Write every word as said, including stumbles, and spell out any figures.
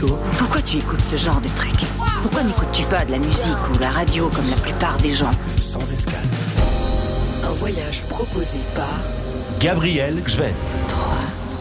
Tôt. Pourquoi tu écoutes ce genre de truc? Pourquoi n'écoutes-tu pas de la musique ou la radio comme la plupart des gens? Sans escale. Un voyage proposé par Gabriel Gvent. trois.